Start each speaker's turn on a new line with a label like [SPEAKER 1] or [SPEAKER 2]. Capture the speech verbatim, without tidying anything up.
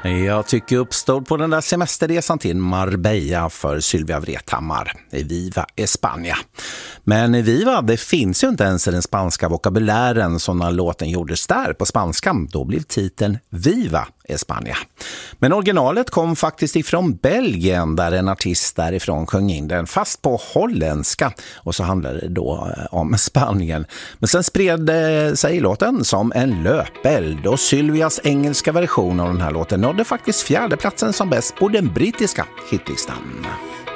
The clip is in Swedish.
[SPEAKER 1] Jag tycker uppstod på den där semesterresan till Marbella för Sylvia Vrethammar. Viva España. Men Viva, det finns ju inte ens i den spanska vokabulären som när låten gjordes där på spanska. Då blev titeln Viva España. Men originalet kom faktiskt ifrån Belgien där en artist därifrån sjöng in den fast på holländska. Och så handlade det då om Spanien. Men sen spred sig låten som en löpeld och Sylvias engelska version av den här låten nådde faktiskt fjärde platsen som bäst på den brittiska hitlistan.